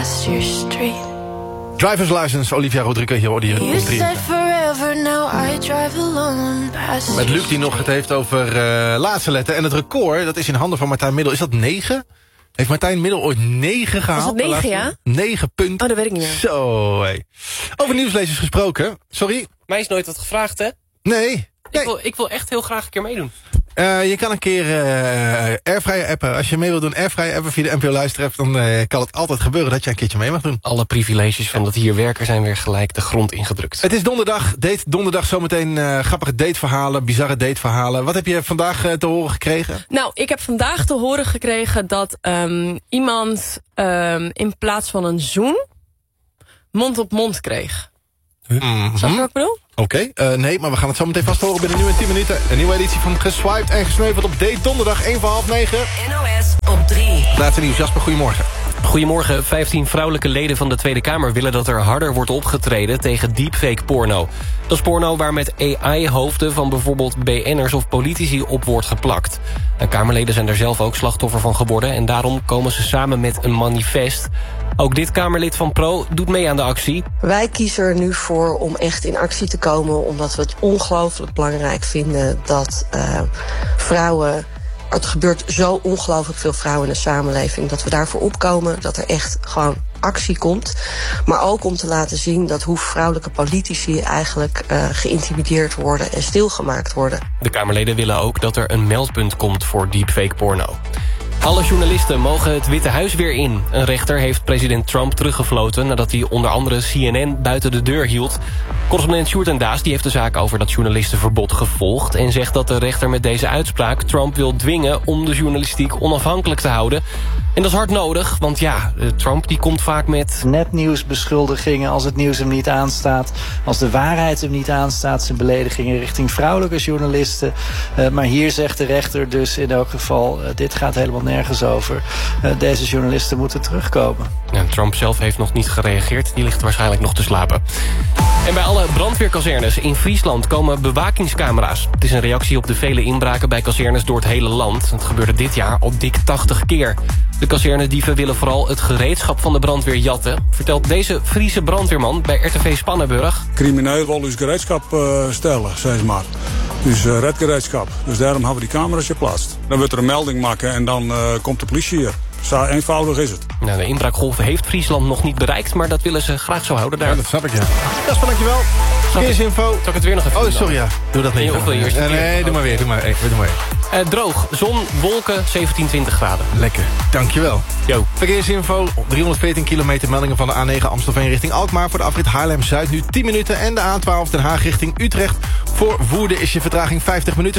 past your street. Driver's License, Olivia Rodrigo hier. You said forever, now I drive alone past Met Luc die nog het heeft over laatste letter. En het record, dat is in handen van Martijn Middel. Is dat 9? Heeft Martijn Middel ooit 9 gehaald? Was dat 9, ja? 9 punten. Oh, dat weet ik niet meer. Zo, hé. Over nieuwslezers gesproken. Sorry? Mij is nooit wat gevraagd, hè? Nee. Ik wil echt heel graag een keer meedoen. Je kan een keer Airfryer appen. Als je mee wil doen Airfryer appen via de NPO Luister-app... dan kan het altijd gebeuren dat je een keertje mee mag doen. Alle privileges van dat hier werken zijn weer gelijk de grond ingedrukt. Het is donderdag. Date donderdag zometeen grappige dateverhalen, bizarre dateverhalen. Wat heb je vandaag te horen gekregen? Nou, ik heb vandaag te horen gekregen dat iemand in plaats van een zoen mond op mond kreeg. Snap je wat ik bedoel? Oké, nee, maar we gaan het zo meteen vast horen binnen nu in 10 minuten. Een nieuwe editie van Geswiped en Gesneuveld op date donderdag 1:30. NOS op 3. Laatste nieuws, Jasper, goedemorgen. Goedemorgen. 15 vrouwelijke leden van de Tweede Kamer willen dat er harder wordt opgetreden tegen deepfake porno. Dat is porno waar met AI-hoofden van bijvoorbeeld BN'ers of politici op wordt geplakt. En Kamerleden zijn er zelf ook slachtoffer van geworden en daarom komen ze samen met een manifest. Ook dit Kamerlid van Pro doet mee aan de actie. Wij kiezen er nu voor om echt in actie te komen, omdat we het ongelooflijk belangrijk vinden dat vrouwen... Het gebeurt zo ongelooflijk veel vrouwen in de samenleving, dat we daarvoor opkomen, dat er echt gewoon actie komt. Maar ook om te laten zien dat hoe vrouwelijke politici eigenlijk geïntimideerd worden en stilgemaakt worden. De Kamerleden willen ook dat er een meldpunt komt voor deepfake porno. Alle journalisten mogen het Witte Huis weer in. Een rechter heeft president Trump teruggefloten nadat hij onder andere CNN buiten de deur hield. Correspondent Sjoerd en Daas die heeft de zaak over dat journalistenverbod gevolgd en zegt dat de rechter met deze uitspraak Trump wil dwingen om de journalistiek onafhankelijk te houden. En dat is hard nodig, want ja, Trump die komt vaak met nepnieuwsbeschuldigingen als het nieuws hem niet aanstaat, als de waarheid hem niet aanstaat, zijn beledigingen richting vrouwelijke journalisten. Maar hier zegt de rechter dus in elk geval, dit gaat helemaal nergens over. Deze journalisten moeten terugkomen. Ja, Trump zelf heeft nog niet gereageerd, die ligt waarschijnlijk nog te slapen. En bij alle brandweerkazernes in Friesland komen bewakingscamera's. Het is een reactie op de vele inbraken bij kazernes door het hele land. Het gebeurde dit jaar al dik 80 keer. De kazernedieven willen vooral het gereedschap van de brandweer jatten, vertelt deze Friese brandweerman bij RTV Spannenburg. Crimineel wil dus gereedschap stellen, zeg maar. Dus redgereedschap. Dus daarom hebben we die camera's geplaatst. Dan wordt er een melding maken en dan komt de politie hier. Zo eenvoudig is het. Nou, de inbraakgolf heeft Friesland nog niet bereikt, maar dat willen ze graag zo houden daar. Ja, dat snap ik, ja. Jasper, dankjewel. Verkeersinfo. Zal ik het weer nog even doen? Oh, sorry, ja. Doe dat niet. Nee, doe maar weer. Doe maar weer. Droog, zon, wolken, 17, 20 graden. Lekker, dankjewel. Yo. Verkeersinfo, 314 kilometer meldingen van de A9 Amstelveen richting Alkmaar. Voor de afrit Haarlem-Zuid nu 10 minuten. En de A12 Den Haag richting Utrecht. Voor Woerden is je vertraging 50 minuten.